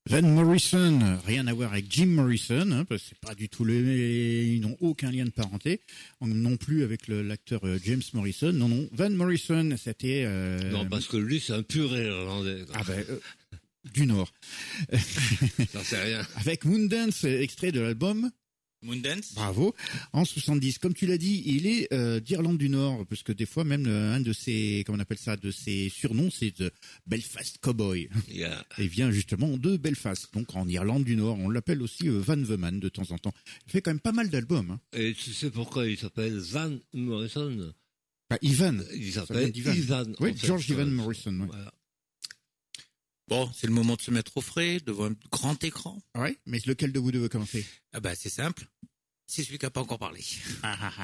Van Morrison, rien à voir avec Jim Morrison, parce que c'est pas du tout ils n'ont aucun lien de parenté, non plus avec l'acteur James Morrison. Non, Van Morrison, c'était. Non, parce que lui, c'est un pur irlandais. Ah ben. Du Nord. J'en sais rien. Avec Moondance, extrait de l'album. Moondance. Bravo. En 70. Comme tu l'as dit, il est d'Irlande du Nord, parce que des fois même un de ses, comment on appelle ça, de ses surnoms, c'est The Belfast Cowboy. Yeah. Et vient justement de Belfast, donc en Irlande du Nord. On l'appelle aussi Van the Man de temps en temps. Il fait quand même pas mal d'albums. Hein. Et tu sais pourquoi il s'appelle Van Morrison? Bah, Ivan. Il s'appelle Ivan. Oui, en fait. George Ivan Morrison. Ouais. Voilà. Bon, c'est le moment de se mettre au frais devant un grand écran. Ouais, mais lequel de vous deux veut commencer? Ah bah c'est simple. C'est celui qui a pas encore parlé.